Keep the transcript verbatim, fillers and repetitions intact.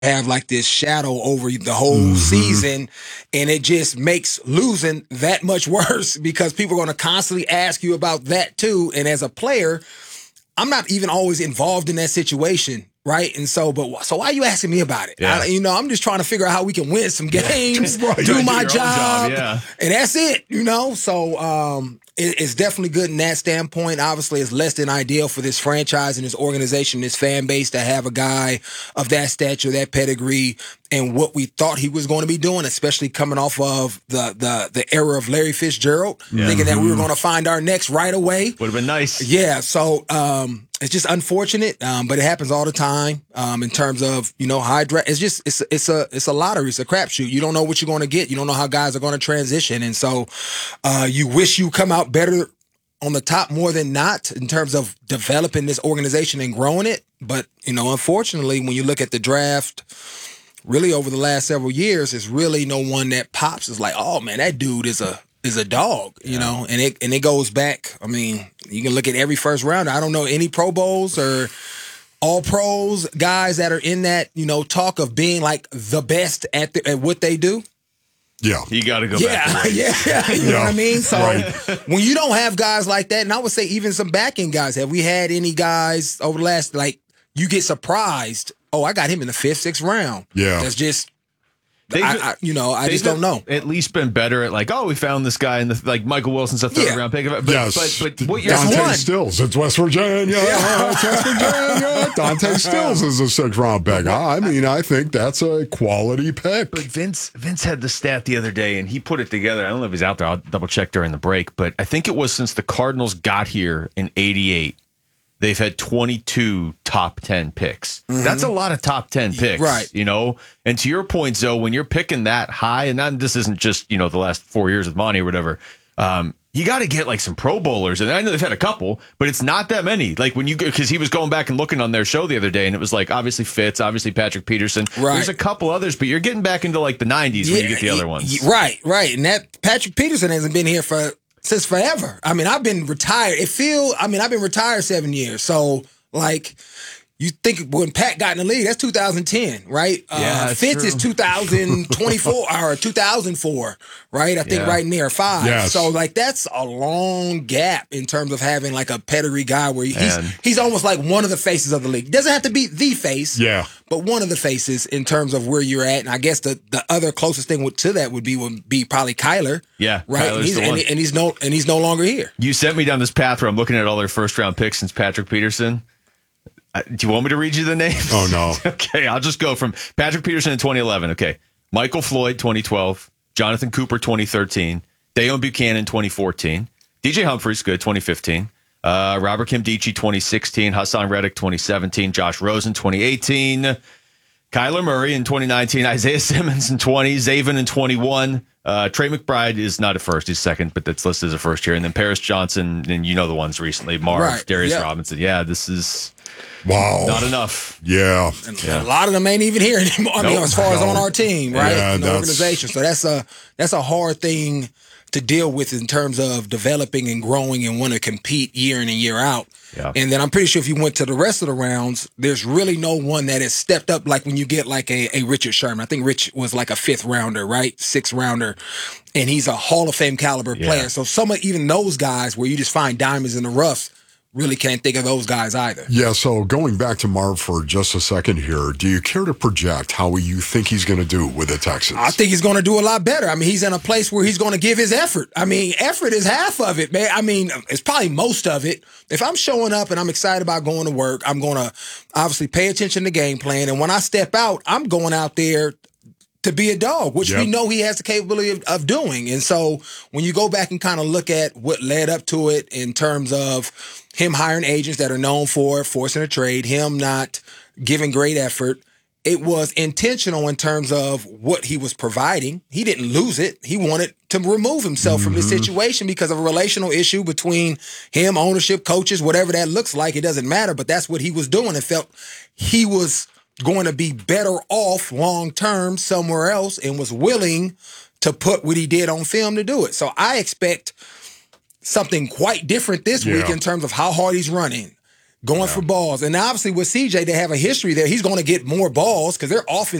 have like this shadow over the whole mm-hmm. season, and it just makes losing that much worse because people are going to constantly ask you about that too. And as a player, I'm not even always involved in that situation. Right. And so, but so why are you asking me about it? Yeah. I, you know, I'm just trying to figure out how we can win some games, right. do my do job, job yeah. and that's it, you know? So, um, it, it's definitely good in that standpoint. Obviously, it's less than ideal for this franchise and this organization, this fan base to have a guy of that stature, that pedigree, and what we thought he was going to be doing, especially coming off of the the the era of Larry Fitzgerald, yeah. thinking that we were going to find our next right away. Would have been nice. Yeah. So, um, it's just unfortunate, um, but it happens all the time. Um, in terms of you know high draft, it's just it's it's a it's a lottery, it's a crapshoot. You don't know what you're going to get. You don't know how guys are going to transition, and so uh, you wish you come out better on the top more than not in terms of developing this organization and growing it. But you know, unfortunately, when you look at the draft, really over the last several years, it's really no one that pops. It's like, oh man, that dude is a is a dog, you yeah. know, and it and it goes back. I mean, you can look at every first rounder. I don't know any Pro Bowls or all pros guys that are in that, you know, talk of being like the best at, the, at what they do. Yeah. You got to go yeah, back. To yeah, yeah. You yeah. know what I mean? So right. when you don't have guys like that, and I would say even some back-end guys, have we had any guys over the last, like, you get surprised, oh, I got him in the fifth, sixth round. Yeah. That's just, I, I, you know, I just don't know. At least been better at like, oh, we found this guy in the like Michael Wilson's a third yeah. round pick. But, yes. but, but what you're Dante one. Stills, it's West Virginia. Yeah. It's West Virginia. Dante Stills is a sixth round pick. I mean, I think that's a quality pick. But Vince Vince had the stat the other day, and he put it together. I don't know if he's out there. I'll double check during the break. But I think it was since the Cardinals got here in eighty-eight. They've had twenty-two top ten picks. Mm-hmm. That's a lot of top ten picks, right? You know, and to your point, Zoe, when you're picking that high, and not, this isn't just you know the last four years with Monty or whatever, um, you got to get like some Pro Bowlers, and I know they've had a couple, but it's not that many. Like when you because he was going back and looking on their show the other day, and it was like obviously Fitz, obviously Patrick Peterson. Right. There's a couple others, but you're getting back into like the nineties yeah, when you get the other ones. Right, right, and that Patrick Peterson hasn't been here for since forever. I mean, I've been retired. It feel. I mean, I've been retired seven years, so. Like, you think when Pat got in the league, that's two thousand ten, right? Yeah, uh, Fitz true. is two thousand twenty-four or two thousand four, right? I think yeah. right near five. Yes. So, like, that's a long gap in terms of having, like, a pedigree guy where he's Man. he's almost like one of the faces of the league. Doesn't have to be the face, Yeah. but one of the faces in terms of where you're at. And I guess the, the other closest thing to that would be would be probably Kyler. Yeah, right. Kyler's And he's, the and, one. he- and he's no and he's no longer here. You sent me down this path where I'm looking at all their first round picks since Patrick Peterson. Uh, do you want me to read you the names? Oh, no. Okay, I'll just go from Patrick Peterson in twenty eleven. Okay. Michael Floyd, twenty twelve. Jonathan Cooper, twenty thirteen. Dayon Buchanan, twenty fourteen. D J Humphries, good, twenty fifteen. Uh, Robert Kimdichie, twenty sixteen. Hassan Reddick, twenty seventeen. Josh Rosen, twenty eighteen. Kyler Murray in twenty nineteen. Isaiah Simmons in twenty. Zaven in twenty-one. Uh, Trey McBride is not a first, he's second, but that's listed as a first here. And then Paris Johnson, and you know the ones recently. Marv, Right, Darius yeah. Robinson. Yeah, this is Wow. not enough. Yeah. And Yeah. a lot of them ain't even here anymore. I mean, Nope. as far as No. on our team, right? Yeah, in the that's- organization. So that's a that's a hard thing to deal with in terms of developing and growing and want to compete year in and year out. Yeah. And then I'm pretty sure if you went to the rest of the rounds, there's really no one that has stepped up like when you get like a, a Richard Sherman. I think Rich was like a fifth rounder, right? Sixth rounder. And he's a Hall of Fame caliber Yeah. player. So some of even those guys where you just find diamonds in the rough, really can't think of those guys either. Yeah, so going back to Marv for just a second here, do you care to project how you think he's going to do with the Texans? I think he's going to do a lot better. I mean, he's in a place where he's going to give his effort. I mean, effort is half of it, man. I mean, it's probably most of it. If I'm showing up and I'm excited about going to work, I'm going to obviously pay attention to game plan. And when I step out, I'm going out there to be a dog, which Yep. we know he has the capability of, of doing. And so when you go back and kind of look at what led up to it in terms of him hiring agents that are known for forcing a trade, him not giving great effort, it was intentional in terms of what he was providing. He didn't lose it. He wanted to remove himself mm-hmm. from this situation because of a relational issue between him, ownership, coaches, whatever that looks like. It doesn't matter, but that's what he was doing and felt he was going to be better off long term somewhere else and was willing to put what he did on film to do it. So I expect something quite different this Yeah. week in terms of how hard he's running, going for balls. And obviously with C J, they have a history there. He's going to get more balls because their offense